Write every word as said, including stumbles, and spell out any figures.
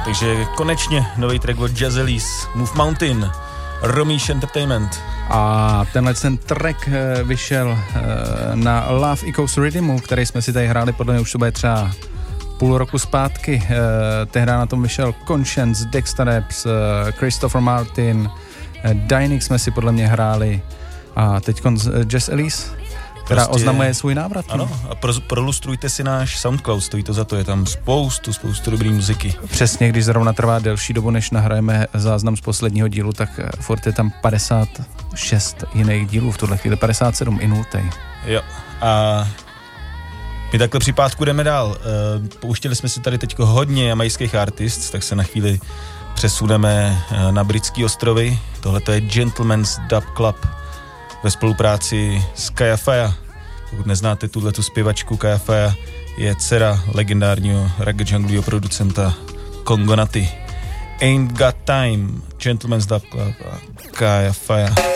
Takže konečně nový track od Jaz Elise, Move Mountain, Romeesh Entertainment. A tenhle ten track vyšel na Love Echoes Rhythmu, který jsme si tady hráli, podle mě už to bude třeba půl roku zpátky. Tehdy na tom vyšel Conscience, Dexter Epps, Christopher Martin, Dynix jsme si podle mě hráli a teď Jaz Elise, která prostě oznamuje svůj návrat. Ano, a pro, prolustrujte si náš SoundCloud, stojí to za to, je tam spoustu, spoustu dobrý muziky. Přesně, když zrovna trvá delší dobu, než nahrajeme záznam z posledního dílu, tak furt je tam padesát šest jiných dílů, v tuhle chvíli padesát sedm i nultej. Jo, a my takhle při pátku jdeme dál. Pouštěli jsme si tady teď hodně jamajských artistů, tak se na chvíli přesuneme na britský ostrovy. Tohle to je Gentleman's Dub Club ve spolupráci s Kaya Faya. Pokud neznáte tuhletu zpěvačku, Kaya Faya je dcera legendárního reggae junglího producenta Kongo Natty. Ain't Got Time, Gentleman's Dub Club a Kaya Faya.